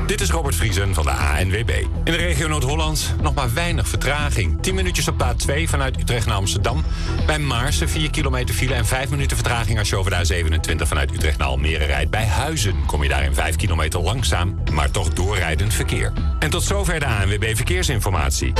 Dit is Robert Vriesen van de ANWB. In de regio Noord-Holland nog maar weinig vertraging. 10 minuutjes op de A2 vanuit Utrecht naar Amsterdam. Bij Maarsen 4 kilometer file en 5 minuten vertraging als je over de A27 vanuit Utrecht naar Almere rijdt. Bij Huizen kom je daar in 5 kilometer langzaam, maar toch doorrijdend verkeer. En tot zover de ANWB Verkeersinformatie.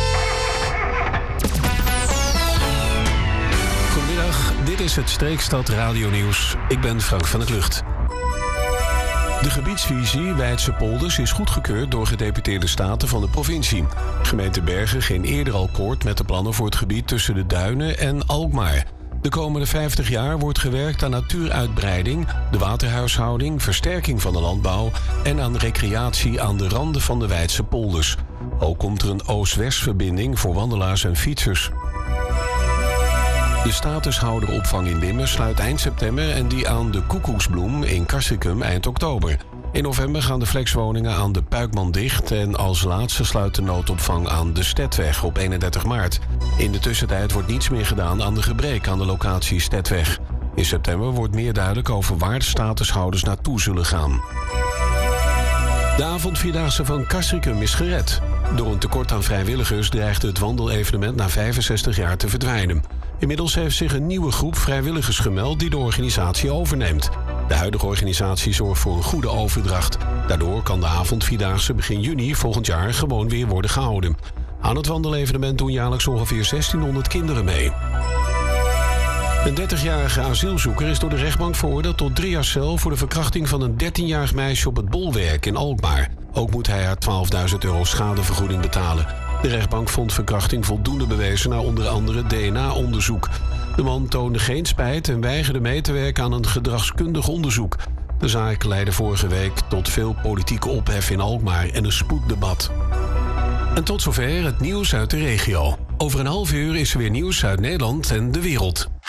Goedemiddag, dit is het Streekstad Radio-nieuws. Ik ben Frank van der Klucht. De gebiedsvisie Weidse Polders is goedgekeurd door gedeputeerde staten van de provincie. Gemeente Bergen ging eerder al akkoord met de plannen voor het gebied tussen de Duinen en Alkmaar. De komende 50 jaar wordt gewerkt aan natuuruitbreiding, de waterhuishouding, versterking van de landbouw en aan recreatie aan de randen van de Weidse Polders. Ook komt er een oost-west-verbinding voor wandelaars en fietsers. De statushouderopvang in Dimmen sluit eind september en die aan de Koekoeksbloem in Castricum eind oktober. In november gaan de flexwoningen aan de Puikman dicht en als laatste sluit de noodopvang aan de Stedweg op 31 maart. In de tussentijd wordt niets meer gedaan aan de gebrek aan de locatie Stedweg. In september wordt meer duidelijk over waar de statushouders naartoe zullen gaan. De avondvierdaagse van Castricum is gered. Door een tekort aan vrijwilligers dreigt het wandelevenement na 65 jaar te verdwijnen. Inmiddels heeft zich een nieuwe groep vrijwilligers gemeld die de organisatie overneemt. De huidige organisatie zorgt voor een goede overdracht. Daardoor kan de avondvierdaagse begin juni volgend jaar gewoon weer worden gehouden. Aan het wandelevenement doen jaarlijks ongeveer 1600 kinderen mee. Een 30-jarige asielzoeker is door de rechtbank veroordeeld tot 3 jaar cel voor de verkrachting van een 13-jarig meisje op het Bolwerk in Alkmaar. Ook moet hij haar €12.000 schadevergoeding betalen. De rechtbank vond verkrachting voldoende bewezen na onder andere DNA-onderzoek. De man toonde geen spijt en weigerde mee te werken aan een gedragskundig onderzoek. De zaak leidde vorige week tot veel politieke ophef in Alkmaar en een spoeddebat. En tot zover het nieuws uit de regio. Over een half uur is er weer nieuws uit Nederland en de wereld.